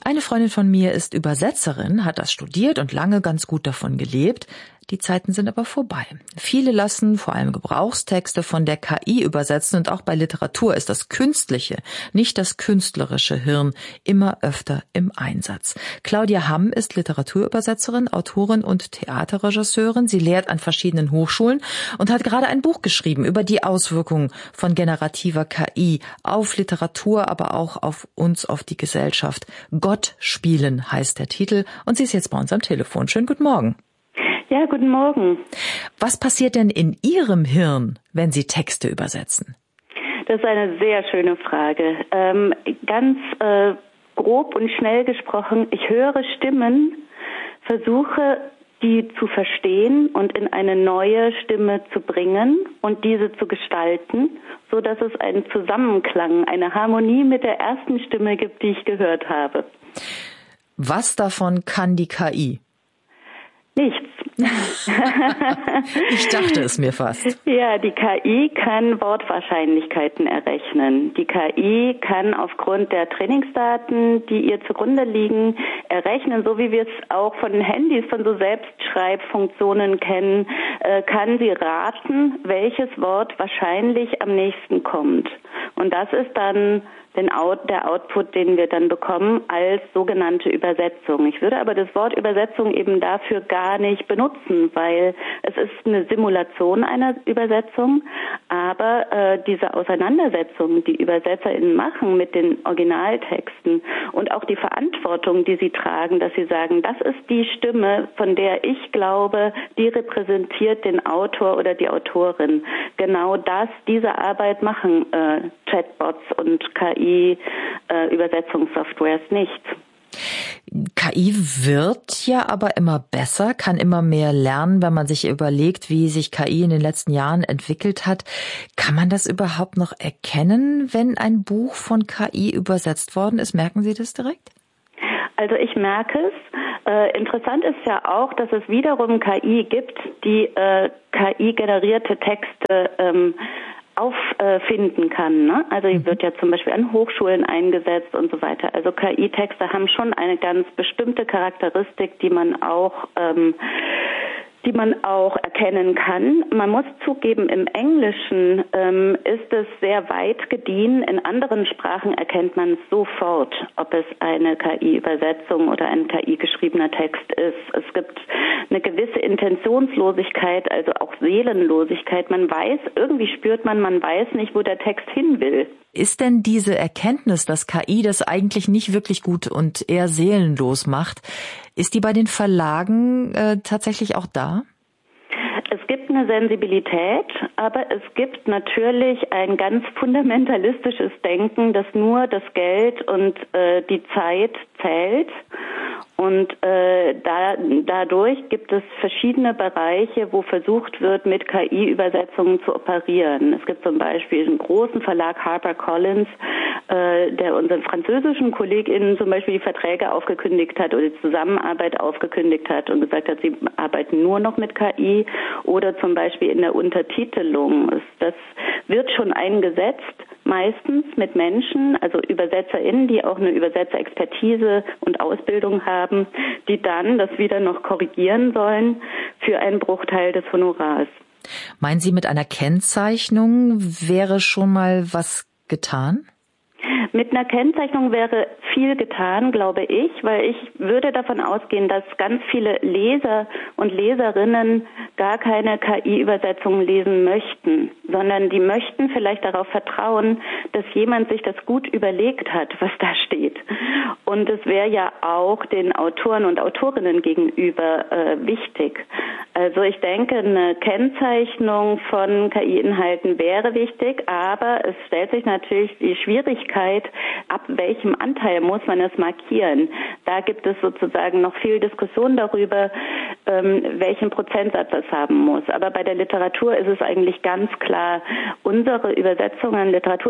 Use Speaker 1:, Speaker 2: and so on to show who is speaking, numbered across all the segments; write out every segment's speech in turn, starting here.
Speaker 1: Eine Freundin von mir ist Übersetzerin, hat das studiert und lange ganz gut davon gelebt. Die Zeiten sind aber vorbei. Viele lassen vor allem Gebrauchstexte von der KI übersetzen und auch bei Literatur ist das künstliche, nicht das künstlerische Hirn immer öfter im Einsatz. Claudia Hamm ist Literaturübersetzerin, Autorin und Theaterregisseurin. Sie lehrt an verschiedenen Hochschulen und hat gerade ein Buch geschrieben über die Auswirkungen von generativer KI auf Literatur, aber auch auf uns, auf die Gesellschaft. Gott spielen heißt der Titel und sie ist jetzt bei uns am Telefon. Schönen guten Morgen.
Speaker 2: Ja, guten Morgen.
Speaker 1: Was passiert denn in Ihrem Hirn, wenn Sie Texte übersetzen?
Speaker 2: Das ist eine sehr schöne Frage. Ganz grob und schnell gesprochen, ich höre Stimmen, versuche die zu verstehen und in eine neue Stimme zu bringen und diese zu gestalten, so dass es einen Zusammenklang, eine Harmonie mit der ersten Stimme gibt, die ich gehört habe.
Speaker 1: Was davon kann die KI?
Speaker 2: Nichts.
Speaker 1: Ich dachte es mir fast.
Speaker 2: Ja, die KI kann Wortwahrscheinlichkeiten errechnen. Die KI kann aufgrund der Trainingsdaten, die ihr zugrunde liegen, errechnen, so wie wir es auch von Handys, von so Selbstschreibfunktionen kennen, kann sie raten, welches Wort wahrscheinlich am nächsten kommt. Und das ist dann der Output, den wir dann bekommen als sogenannte Übersetzung. Ich würde aber das Wort Übersetzung eben dafür gar nicht benutzen, weil es ist eine Simulation einer Übersetzung, aber diese Auseinandersetzung, die ÜbersetzerInnen machen mit den Originaltexten und auch die Verantwortung, die sie tragen, dass sie sagen, das ist die Stimme, von der ich glaube, die repräsentiert den Autor oder die Autorin. Genau diese Arbeit machen Chatbots und KI-Übersetzungssoftwares nicht.
Speaker 1: KI wird ja aber immer besser, kann immer mehr lernen, wenn man sich überlegt, wie sich KI in den letzten Jahren entwickelt hat. Kann man das überhaupt noch erkennen, wenn ein Buch von KI übersetzt worden ist? Merken Sie das direkt?
Speaker 2: Also ich merke es. Interessant ist ja auch, dass es wiederum KI gibt, die KI-generierte Texte auffinden kann. Ne? Also die wird ja zum Beispiel an Hochschulen eingesetzt und so weiter. Also KI-Texte haben schon eine ganz bestimmte Charakteristik, die man auch erkennen kann. Man muss zugeben, im Englischen ist es sehr weit gediehen. In anderen Sprachen erkennt man sofort, ob es eine KI-Übersetzung oder ein KI-geschriebener Text ist. Es gibt eine gewisse Intentionslosigkeit, also auch Seelenlosigkeit. Man weiß, irgendwie spürt man weiß nicht, wo der Text hin will.
Speaker 1: Ist denn diese Erkenntnis, dass KI das eigentlich nicht wirklich gut und eher seelenlos macht, ist die bei den Verlagen tatsächlich auch da?
Speaker 2: Es gibt eine Sensibilität, aber es gibt natürlich ein ganz fundamentalistisches Denken, dass nur das Geld und die Zeit zählt. Und dadurch gibt es verschiedene Bereiche, wo versucht wird, mit KI-Übersetzungen zu operieren. Es gibt zum Beispiel einen großen Verlag, HarperCollins, der unseren französischen KollegInnen zum Beispiel die Verträge aufgekündigt hat oder die Zusammenarbeit aufgekündigt hat und gesagt hat, sie arbeiten nur noch mit KI. Oder zum Beispiel in der Untertitelung. Das wird schon eingesetzt, meistens mit Menschen, also ÜbersetzerInnen, die auch eine Übersetzerexpertise und Ausbildung haben, die dann das wieder noch korrigieren sollen für einen Bruchteil des Honorars.
Speaker 1: Meinen Sie, mit einer Kennzeichnung wäre schon mal was getan?
Speaker 2: Mit einer Kennzeichnung wäre viel getan, glaube ich, weil ich würde davon ausgehen, dass ganz viele Leser und Leserinnen gar keine KI-Übersetzungen lesen möchten, sondern die möchten vielleicht darauf vertrauen, dass jemand sich das gut überlegt hat, was da steht. Und es wäre ja auch den Autoren und Autorinnen gegenüber wichtig. Also ich denke, eine Kennzeichnung von KI-Inhalten wäre wichtig, aber es stellt sich natürlich die Schwierigkeit, ab welchem Anteil muss man es markieren. Da gibt es sozusagen noch viel Diskussion darüber, welchen Prozentsatz es haben muss. Aber bei der Literatur ist es eigentlich ganz klar, unsere Übersetzungen,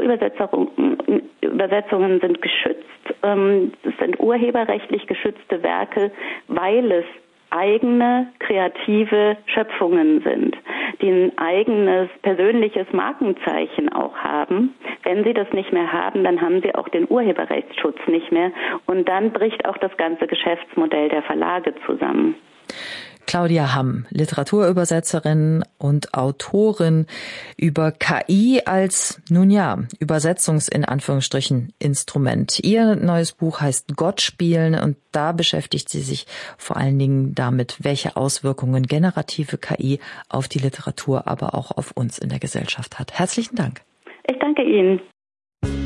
Speaker 2: Literaturübersetzungen sind geschützt. Es sind urheberrechtlich geschützte Werke, weil es eigene kreative Schöpfungen sind, die ein eigenes persönliches Markenzeichen auch haben. Wenn sie das nicht mehr haben, dann haben sie auch den Urheberrechtsschutz nicht mehr und dann bricht auch das ganze Geschäftsmodell der Verlage zusammen.
Speaker 1: Claudia Hamm, Literaturübersetzerin und Autorin über KI als, in Anführungsstrichen, Instrument. Ihr neues Buch heißt Gott spielen und da beschäftigt sie sich vor allen Dingen damit, welche Auswirkungen generative KI auf die Literatur, aber auch auf uns in der Gesellschaft hat. Herzlichen Dank.
Speaker 2: Ich danke Ihnen.